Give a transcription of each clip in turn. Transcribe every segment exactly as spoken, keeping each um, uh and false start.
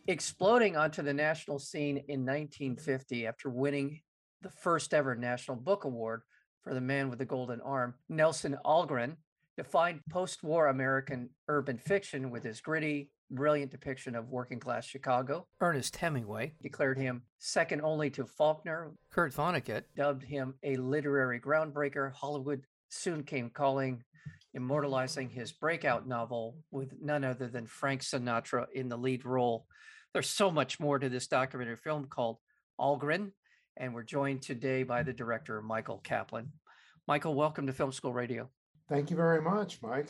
Exploding onto the national scene in nineteen fifty after winning the first ever National Book Award for The Man with the Golden Arm, Nelson Algren defined post war American urban fiction with his gritty, brilliant depiction of working class Chicago. Ernest Hemingway declared him second only to Faulkner. Kurt Vonnegut dubbed him a literary groundbreaker. Hollywood soon came calling, immortalizing his breakout novel with none other than Frank Sinatra in the lead role. There's so much more to this documentary film called Algren, and we're joined today by the director, Michael Kaplan. Michael, welcome to Film School Radio. Thank you very much, Mike.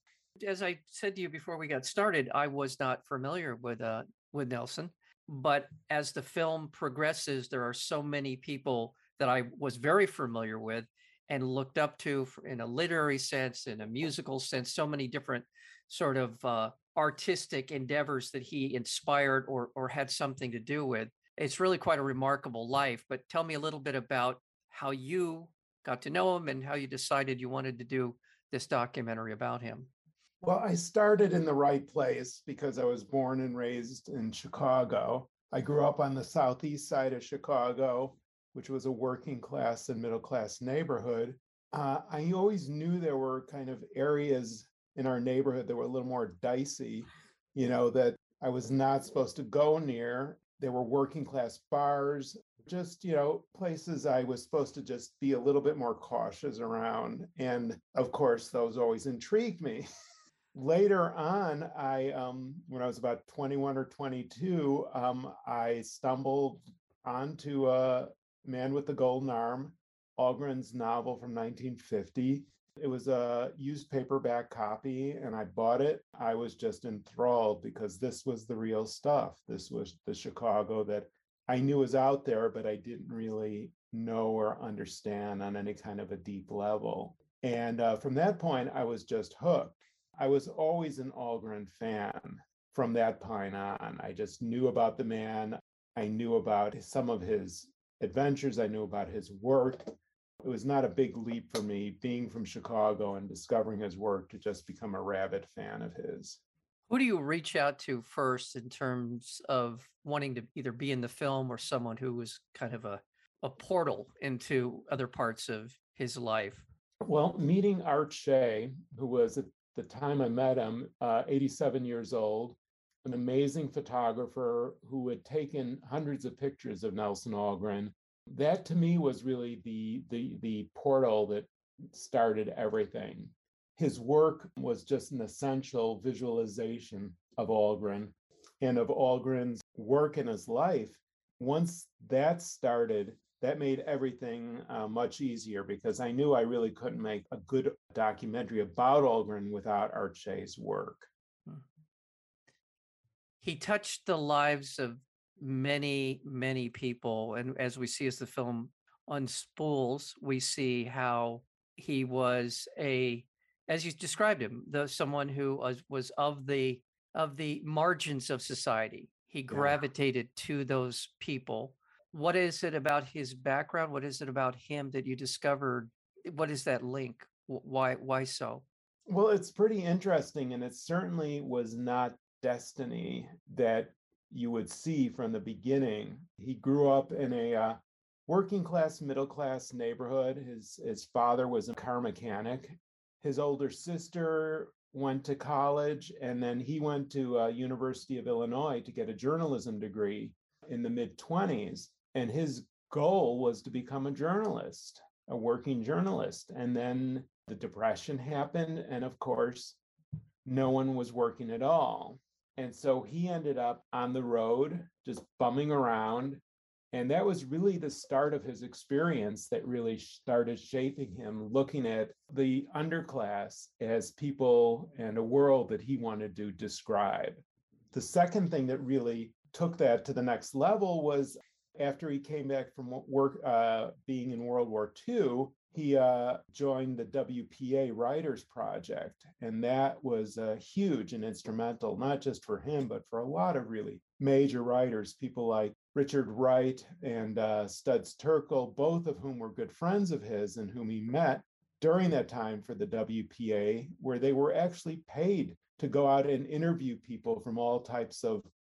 As I said to you before we got started, I was not familiar with uh, with Nelson, but as the film progresses, there are so many people that I was very familiar with and looked up to in a literary sense, in a musical sense, so many different sort of uh, artistic endeavors that he inspired or or had something to do with. It's really quite a remarkable life. But tell me a little bit about how you got to know him and how you decided you wanted to do this documentary about him. Well, I started in the right place because I was born and raised in Chicago. I grew up on the southeast side of Chicago, which was a working class and middle class neighborhood. Uh, I always knew there were kind of areas in our neighborhood that were a little more dicey, you know, that I was not supposed to go near. There were working class bars, just, you know, places I was supposed to just be a little bit more cautious around. And of course, those always intrigued me. Later on, I, um, when I was about twenty-one or twenty-two, um, I stumbled onto a Man with the Golden Arm, Algren's novel from nineteen fifty. It was a used paperback copy, and I bought it. I was just enthralled because this was the real stuff. This was the Chicago that I knew was out there, but I didn't really know or understand on any kind of a deep level. And uh, from that point, I was just hooked. I was always an Algren fan from that point on. I just knew about the man. I knew about some of his adventures. I knew about his work. It was not a big leap for me being from Chicago and discovering his work to just become a rabid fan of his. Who do you reach out to first in terms of wanting to either be in the film or someone who was kind of a, a portal into other parts of his life? Well, meeting Art Shay, who was at the time I met him, uh, eighty-seven years old, an amazing photographer who had taken hundreds of pictures of Nelson Algren. That to me was really the, the, the portal that started everything. His work was just an essential visualization of Algren and of Algren's work in his life. Once that started, that made everything uh, much easier because I knew I really couldn't make a good documentary about Algren without Art Shay's work. He touched the lives of many, many people. And as we see as the film unspools, we see how he was a, as you described him, the someone who was, was of the of the margins of society. He gravitated yeah. to those people. What is it about his background? What is it about him that you discovered? What is that link? Why why so? Well, it's pretty interesting, and it certainly was not destiny that you would see from the beginning. He grew up in a uh, working class, middle class neighborhood. His his father was a car mechanic. His older sister went to college, and then he went to uh, University of Illinois to get a journalism degree in the mid twenties. And his goal was to become a journalist, a working journalist. And then the Depression happened, and of course, no one was working at all. And so he ended up on the road, just bumming around. And that was really the start of his experience that really started shaping him, looking at the underclass as people and a world that he wanted to describe. The second thing that really took that to the next level was after he came back from work, uh, being in World War Two, he uh, joined the W P A Writers Project. And that was uh, huge and instrumental, not just for him, but for a lot of really major writers, people like Richard Wright and uh, Studs Terkel, both of whom were good friends of his and whom he met during that time for the W P A, where they were actually paid to go out and interview people from all types of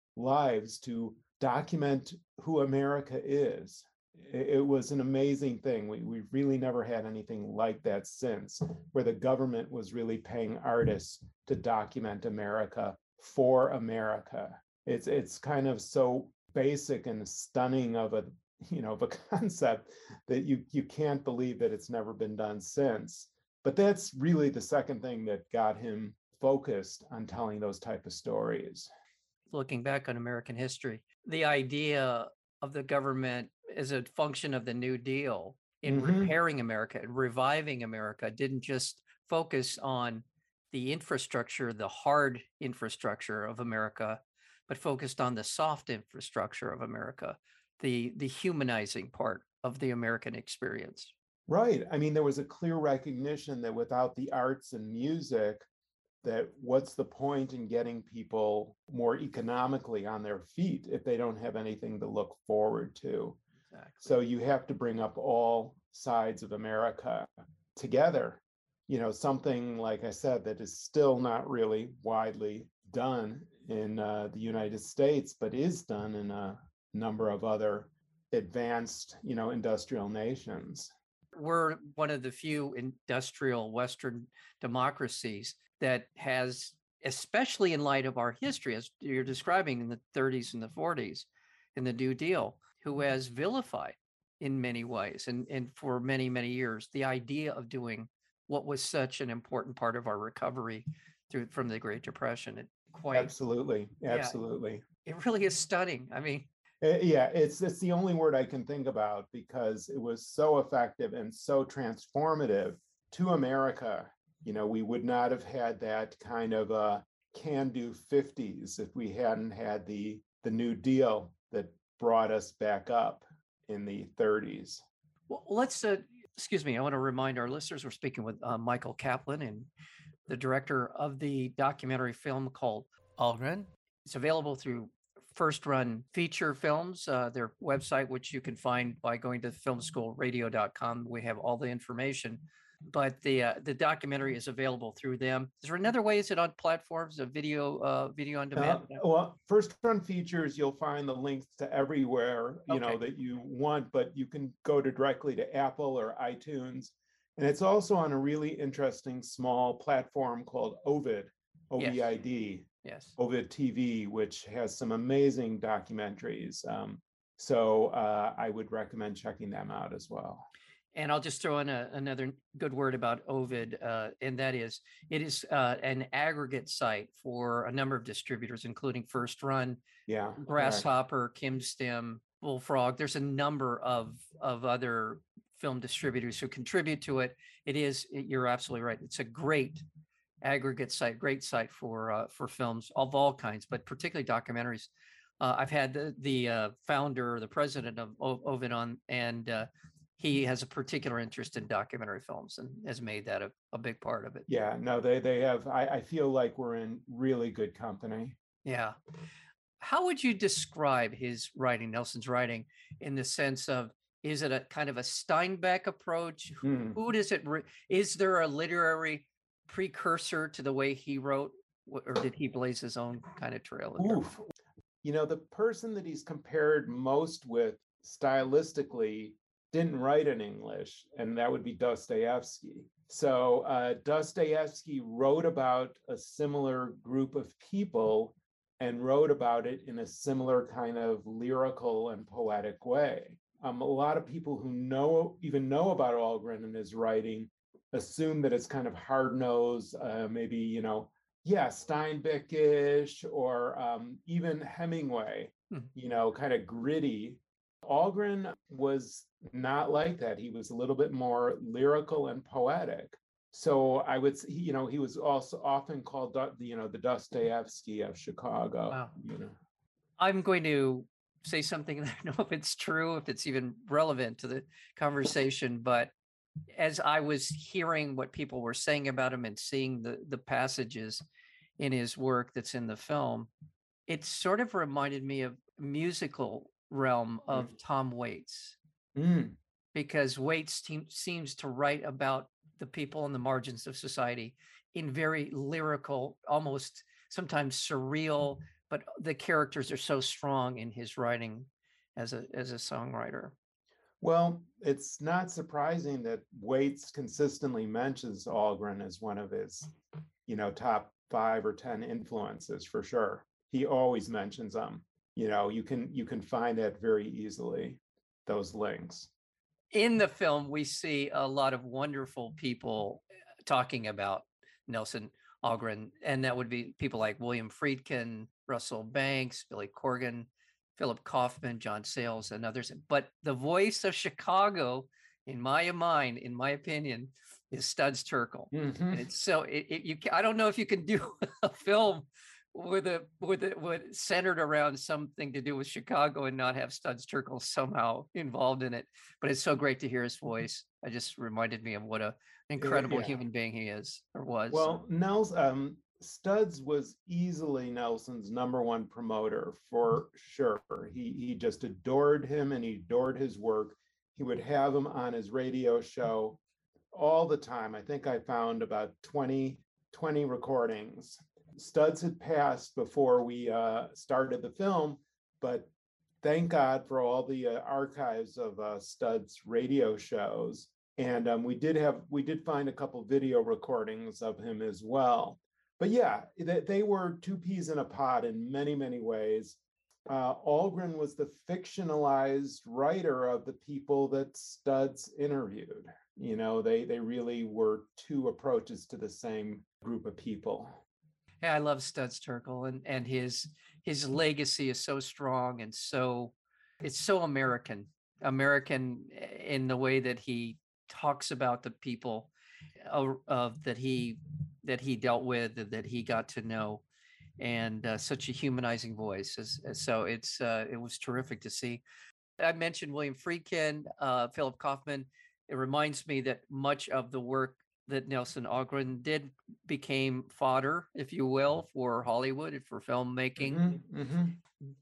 lives to document who America is. It was an amazing thing. We, we really never had anything like that since, where the government was really paying artists to document America for America. It's it's kind of so basic and stunning of a you know of a concept that you you can't believe that it's never been done since. But that's really the second thing that got him focused on telling those type of stories. Looking back on American history, the idea of the government as a function of the New Deal in Mm-hmm. repairing America and reviving America didn't just focus on the infrastructure, the hard infrastructure of America, but focused on the soft infrastructure of America, the the humanizing part of the American experience. Right. I mean, there was a clear recognition that without the arts and music, that what's the point in getting people more economically on their feet if they don't have anything to look forward to? Exactly. So you have to bring up all sides of America together. You know, something, like I said, that is still not really widely done in uh, the United States, but is done in a number of other advanced, you know, industrial nations. We're one of the few industrial Western democracies that has, especially in light of our history, as you're describing in the thirties and the forties, in the New Deal, who has vilified in many ways and, and for many, many years, the idea of doing what was such an important part of our recovery through from the Great Depression. It quite absolutely, absolutely. Yeah, it really is stunning. I mean, Uh, yeah, it's it's the only word I can think about because it was so effective and so transformative to America. You know, we would not have had that kind of a can-do fifties if we hadn't had the the New Deal that brought us back up in the thirties. Well, let's uh, excuse me. I want to remind our listeners we're speaking with uh, Michael Kaplan, and the director of the documentary film called Ahlgren. It's available through First Run Feature Films, uh, their website, which you can find by going to film school radio dot com. We have all the information, but the uh, the documentary is available through them. Is there another way? Is it on platforms of video uh, video on demand? Uh, well, First Run Features, you'll find the links to everywhere you Okay. know that you want, but you can go to directly to Apple or iTunes. And it's also on a really interesting small platform called Ovid, O V I D. Yes. Ovid T V, which has some amazing documentaries. Um, so uh, I would recommend checking them out as well. And I'll just throw in a, another good word about Ovid, uh, and that is it is uh, an aggregate site for a number of distributors, including First Run, yeah, Grasshopper, KimStim, Bullfrog. There's a number of of other film distributors who contribute to it. It is, you're absolutely right. It's a great aggregate site, great site for uh, for films of all kinds, but particularly documentaries. Uh, I've had the the uh, founder, the president of o- Ovid on, and uh, he has a particular interest in documentary films and has made that a, a big part of it. Yeah, no, they they have. I, I feel like we're in really good company. Yeah. How would you describe his writing, Nelson's writing, in the sense of, is it a kind of a Steinbeck approach? Hmm. Who does it? Re- is there a literary precursor to the way he wrote, or did he blaze his own kind of trail? Oof. You know, the person that he's compared most with stylistically didn't write in English, and that would be Dostoevsky. So uh, Dostoevsky wrote about a similar group of people and wrote about it in a similar kind of lyrical and poetic way. Um, a lot of people who know even know about Ahlgren and his writing assume that it's kind of hard-nosed, uh, maybe, you know, yeah, Steinbeck-ish, or um, even Hemingway, hmm. you know, kind of gritty. Ahlgren was not like that. He was a little bit more lyrical and poetic. So I would, you know, he was also often called, you know, the Dostoevsky of Chicago. Wow. You know, I'm going to say something that I don't know if it's true, if it's even relevant to the conversation, but as I was hearing what people were saying about him and seeing the the passages in his work that's in the film, it sort of reminded me of musical realm of mm. Tom Waits, mm. because Waits te- seems to write about the people on the margins of society in very lyrical, almost sometimes surreal, but the characters are so strong in his writing as a as a songwriter. Well, it's not surprising that Waits consistently mentions Algren as one of his, you know, top five or ten influences for sure. He always mentions them. You know, you can you can find that very easily, those links. In the film, we see a lot of wonderful people talking about Nelson Algren, and that would be people like William Friedkin, Russell Banks, Billy Corgan, Philip Kaufman, John Sayles, and others. But the voice of Chicago, in my mind, in my opinion, is Studs Terkel. Mhm. And it's so it, it, you. ca- I don't know if you can do a film with a with it with centered around something to do with Chicago and not have Studs Terkel somehow involved in it. But it's so great to hear his voice. I just reminded me of what a Eh, incredible yeah. human being he is or was. Well, Nels, um, Studs was easily Nelson's number one promoter for sure. He he just adored him and he adored his work. He would have him on his radio show all the time. I think I found about twenty, twenty recordings. Studs had passed before we uh, started the film, but thank God for all the uh, archives of uh, Studs radio shows. And um, we did have, we did find a couple video recordings of him as well. But yeah, they, they were two peas in a pod in many, many ways. Uh, Algren was the fictionalized writer of the people that Studs interviewed. You know, they they really were two approaches to the same group of people. Yeah, I love Studs Terkel, and and his his legacy is so strong and so it's so American, American in the way that he talks about the people of, of that he that he dealt with and that he got to know, and uh, such a humanizing voice. As, as- so it's uh, it was terrific to see. I mentioned William Friedkin, uh, Philip Kaufman. It reminds me that much of the work that Nelson Algren did became fodder, if you will, for Hollywood and for filmmaking Mhm, mhm.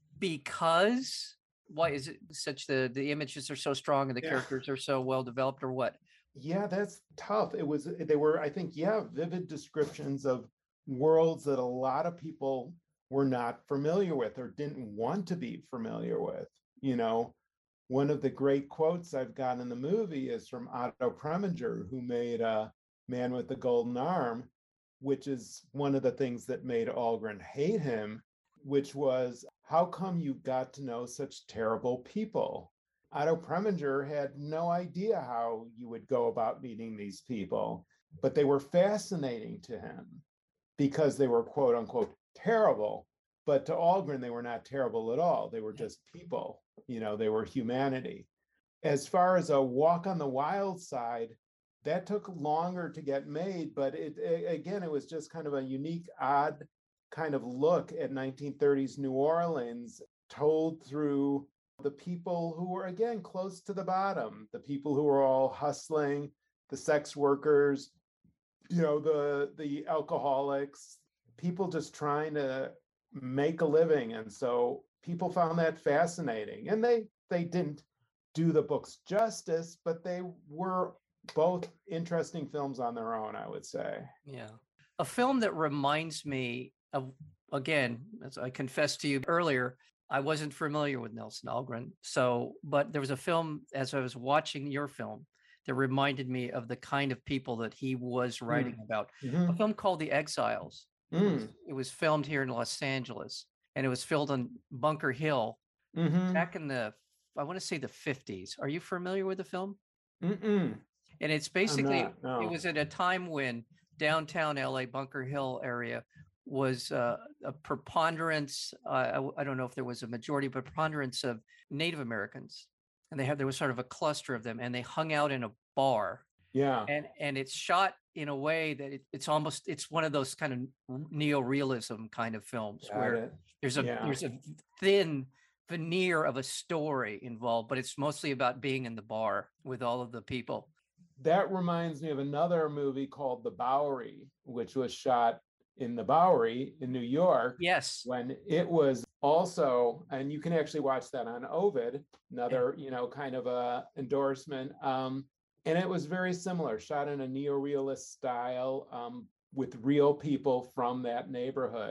because why is it such the the images are so strong and the Yeah. characters are so well developed or what? Yeah, that's tough. It was, they were, I think, yeah, vivid descriptions of worlds that a lot of people were not familiar with or didn't want to be familiar with. You know, one of the great quotes I've got in the movie is from Otto Preminger, who made uh, Man with the Golden Arm, which is one of the things that made Algren hate him, which was, how come you got to know such terrible people? Otto Preminger had no idea how you would go about meeting these people, but they were fascinating to him because they were quote unquote terrible. But to Algren, they were not terrible at all. They were just people, you know, they were humanity. As far as a Walk on the Wild Side, that took longer to get made, but it, a- again, it was just kind of a unique, odd kind of look at nineteen thirties New Orleans, told through the people who were, again, close to the bottom, the people who were all hustling, the sex workers, you know, the the alcoholics, people just trying to make a living. And so people found that fascinating. And they they didn't do the books justice, but they were both interesting films on their own, I would say. Yeah. A film that reminds me of, again, as I confessed to you earlier, I wasn't familiar with Nelson Algren. So, but there was a film as I was watching your film that reminded me of the kind of people that he was writing about. A Mhm. film called The Exiles. It was, Mm. it was filmed here in Los Angeles and it was filmed on Bunker Hill Mhm. back in the, I want to say the fifties. Are you familiar with the film? Mm-mm. And it's I'm basically, not. it No. was at a time when downtown L A, Bunker Hill area was uh, a preponderance. Uh, I, w- I don't know if there was a majority, but preponderance of Native Americans. And they had, there was sort of a cluster of them and they hung out in a bar Yeah. and, and it's shot in a way that it, it's almost, it's one of those kind of neo-realism kind of films Got where it. there's a, Yeah. there's a thin veneer of a story involved, but it's mostly about being in the bar with all of the people. That reminds me of another movie called The Bowery, which was shot in the Bowery in New York Yes. when it was also, and you can actually watch that on Ovid, Yeah. another, you know, kind of a endorsement. Um, and it was very similar, shot in a neo-realist style um, with real people from that neighborhood.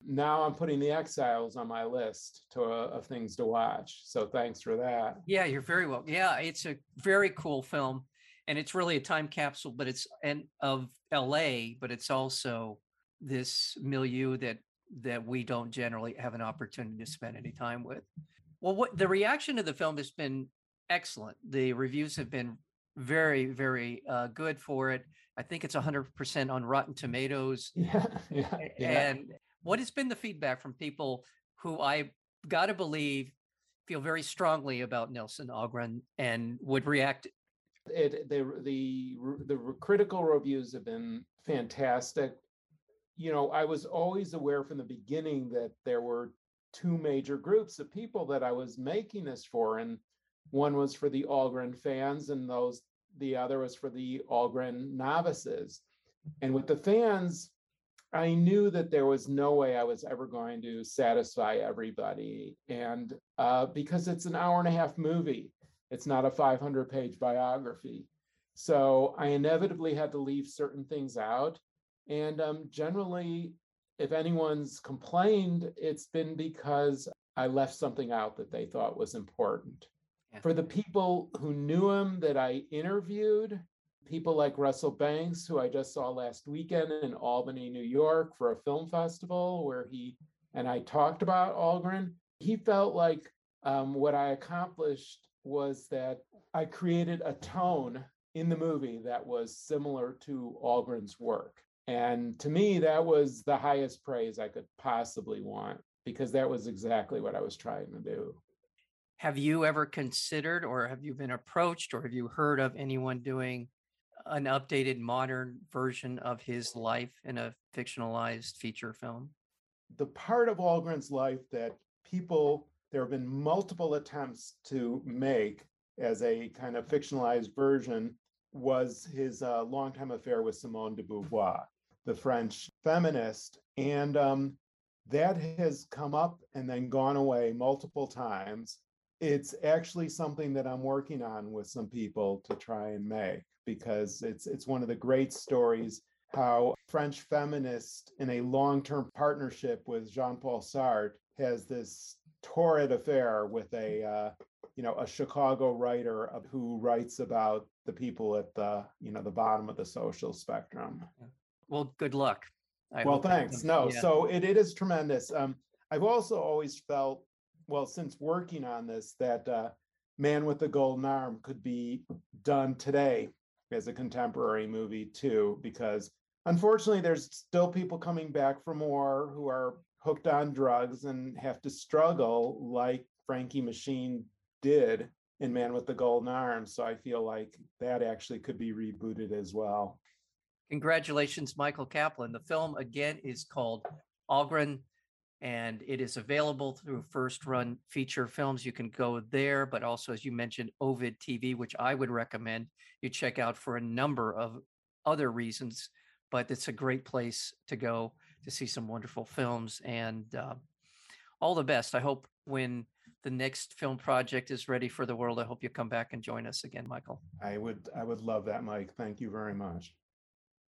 now I'm putting The Exiles on my list to, uh, of things to watch. So thanks for that. Yeah, you're very well. Yeah, it's a very cool film, and it's really a time capsule, but it's and of L A, but it's also this milieu that that we don't generally have an opportunity to spend any time with. Well, what the reaction to the film has been excellent. The reviews have been very, very uh, good for it. I think it's one hundred percent on Rotten Tomatoes. Yeah, yeah, A- yeah. And what has been the feedback from people who I got to believe feel very strongly about Nelson Algren and would react? It the the the critical reviews have been fantastic. You know, I was always aware from the beginning that there were two major groups of people that I was making this for, and one was for the Algren fans, and those the other was for the Algren novices. And with the fans, I knew that there was no way I was ever going to satisfy everybody. And uh, because it's an hour and a half movie, it's not a five hundred page biography. So I inevitably had to leave certain things out. And um, generally, if anyone's complained, it's been because I left something out that they thought was important. Yeah. For the people who knew him that I interviewed, people like Russell Banks, who I just saw last weekend in Albany, New York, for a film festival where he and I talked about Algren, he felt like um, what I accomplished was that I created a tone in the movie that was similar to Algren's work. And to me, that was the highest praise I could possibly want, because that was exactly what I was trying to do. Have you ever considered, or have you been approached, or have you heard of anyone doing an updated modern version of his life in a fictionalized feature film? The part of Algren's life that people, there have been multiple attempts to make as a kind of fictionalized version, was his uh, longtime affair with Simone de Beauvoir, the French feminist. And um, that has come up and then gone away multiple times. It's actually something that I'm working on with some people to try and make, because it's it's one of the great stories how French feminist in a long-term partnership with Jean-Paul Sartre has this torrid affair with a uh, you know a Chicago writer who writes about the people at the you know the bottom of the social spectrum. Well, good luck. I Well, hope that thanks. comes- No, yeah. so it, it is tremendous. Um, I've also always felt, well, since working on this, that uh, Man with the Golden Arm could be done today as a contemporary movie too, because unfortunately, there's still people coming back from war who are hooked on drugs and have to struggle like Frankie Machine did in Man with the Golden Arm. So I feel like that actually could be rebooted as well. Congratulations, Michael Kaplan. The film again is called Algren, and it is available through First Run Feature Films. You can go there, but also, as you mentioned, Ovid T V, which I would recommend you check out for a number of other reasons. But it's a great place to go to see some wonderful films, and uh, all the best. I hope when the next film project is ready for the world, I hope you come back and join us again, Michael. I would I would love that, Mike. Thank you very much.